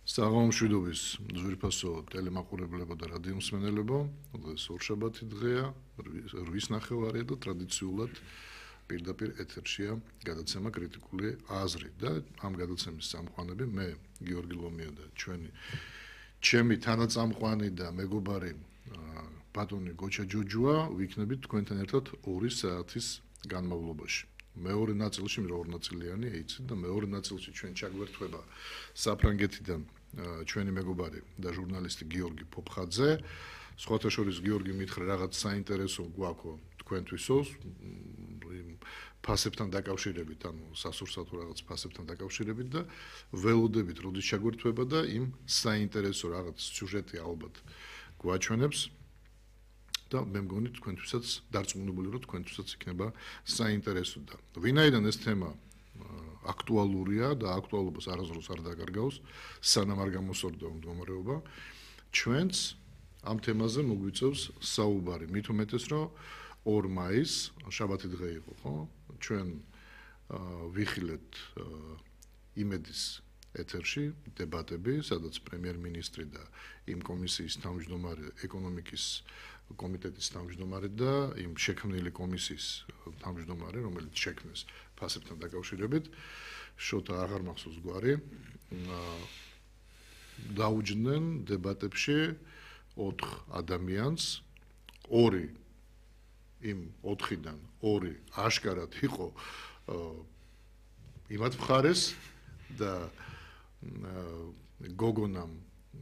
საღამომშვიდობის ძვირფასო ტელემაყურებლებო და რადიო მსმენელებო, დღეს ორშაბათი დღეა, 8:30 და ტრადიციულად პირდაპირ ეთერშია გადაცემა კრიტიკული აზრი და ამ გადაცემის წამყვანები მე გიორგი ლომია და ჩემი თანაწამყვანი და მეგობარი ბატონი გოჩა ჯოჯუა ვიქნებით თქვენთან ერთად 2 საათის განმავლობაში. მეორე ნაწილში მეორე ნაწილიანი ეიცი და მეორე ნაწილში ჩვენ ჩაგვერთვება საფრანგეთიდან ჩვენი მეგობარი და ჟურნალისტი გიორგი ფოფხაძე. სხვათა შორის გიორგი მითხრა რაღაც საინტერესო გვაქვს თქვენთვისო ფასებთან დაკავშირებით, ანუ სასურსათო რაღაც ფასებთან დაკავშირებით და ველოდებით როდის ჩაგვერთვება და იმ საინტერესო რაღაც სიუჟეტი ალბათ გვაჩვენებს. და მე მგონი თქვენთვისაც დარწმუნებული რომ თქვენთვისაც იქნება საინტერესო და ვინაიდან ეს თემა აქტუალურია და აქტუალობას არასდროს არ დაკარგავს სანამ არ გამოსორდა მდგომარეობა ჩვენც ამ თემაზე მოგვიწევს საუბარი მით უმეტეს რომ 2 მაისს შაბათი დღე იყო ხო ჩვენ ვიხილეთ იმედის ეთერში დებატები სადაც პრემიერ-მინისტრი და იმ კომისიის თავმჯდომარე ეკონომიკის კომიტეტის თავმჯდომარე და იმ შექმნილი კომისიის თავმჯდომარე, რომელიც შექმნეს ფასებთან დაკავშირებით, შოთა აღარ მახსოვს გვარი, დაუჯდნენ დებატებში 4 ადამიანს, 2 იმ 4-დან 2 აშკარად იყო იმათ მხარეს და გოგონამ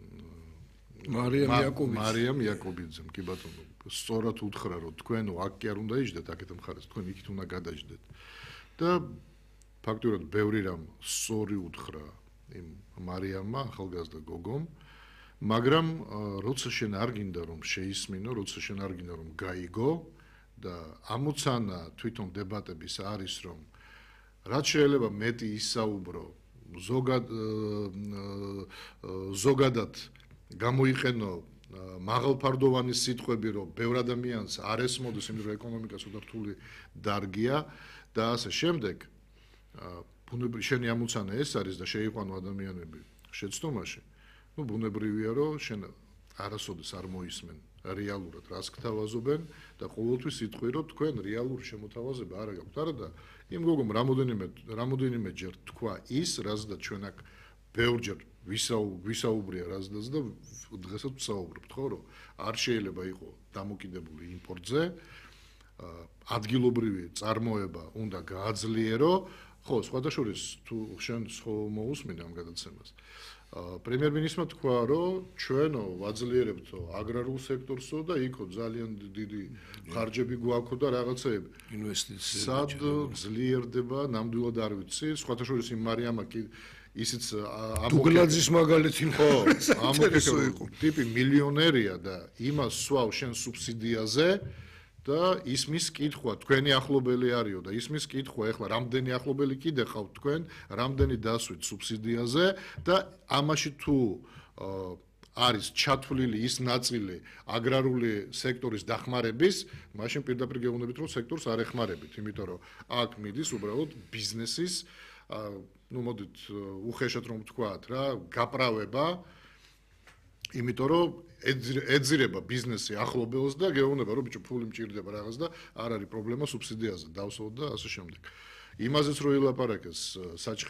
მარიამ იაკობიძემ კი ბატონო სწორად უთხრა რომ თქვენ აქ კი არ უნდა იჯდეთ აქეთ მხარეს თქვენ იქით უნდა გადაიჯდეთ და ფაქტურად ბევრი რამ სწორი უთხრა იმ მარიამმა ახალგაზრდა გოგომ მაგრამ როცა შენ არ გინდა რომ შეისმინო როცა შენ არ გინდა რომ გაიგო და ამოცანა თვითონ დებატების არის რომ რაც შეიძლება მეტი ისაუბრო ზოგადად გამოიყენო მაღალფარდოვანი სიტყვები რომ ბევრ ადამიანს არ ესმოდეს იმ რომ ეკონომიკა სულ რთული დარგია და ასე შემდეგ ბუნებრივი შენი ამოცანა ეს არის და შეიყვანო ადამიანები შეცდომაში ну ბუნებრივია რომ შენ არასოდეს არ მოისმენ რეალურად რას გთავაზობენ და ყოველთვის იტყვი რომ თქვენ რეალური შემოთავაზება არ გაქვთ არა და იმ გოგომ რამოდენიმეჯერ თქვა ის რაზეც ჩვენ აქ ბევრჯერ ვისაუბრია რაზეც და დღესაც ვსაუბრობთ ხო რომ არ შეიძლება იყო დამოკიდებული იმპორტზე ადგილობრივი წარმოება უნდა გააძლიერო ხო სხვათა შორის თუ შენ მოусმინე ამ გადაცემას პრემიერ-მინისტრმა თქვა რომ ჩვენო ვაძლიერებთო აგრარულ სექტორსო და იქო ძალიან დიდი ხარჯები გვაქვს და რაღაცეები ინვესტიციები სად ძლიერდება ნამდვილად არ ვიცი სხვათა შორის იმ მარიამა კი ისიც დუგლაძის მაგალითი ხო ამოფიქრო იყო ტიპი მილიონერია და იმას სვავ შენ სუბსიდიაზე და ისმის კითხვა თქვენი ახლობელი არისო და ისმის კითხვა ეხლა რამდენი ახლობელი კიდე ხავთ თქვენ რამდენი დასვით სუბსიდიაზე და ამაში თუ არის ჩათვლილი ის ნაწილი აგრარული სექტორის დახმარების მაშინ პირდაპირ გეუბნებით რომ სექტორს არ ეხმარებით იმიტომ რომ აქ მიდის უბრალოდ ბიზნესის ну მოდით უხეშად რომ ვთქვათ რა გაправება იმიტომ რომ ეძირება ბიზნესი ახლობელს და გეუბნება რომ ბიჭო ფული მჭირდება რაღაც და არ არის პრობლემა სუბსიდიაზე დავსვათ და ასე შემდეგ იმაზეც რო ილაპარაკეს